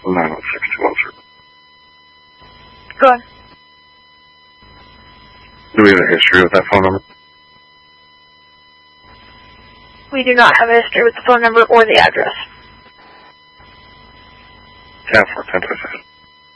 906-203. Go on. Do we have a history with that phone number? We do not have a history with the phone number or the address. 10-4, 10-6.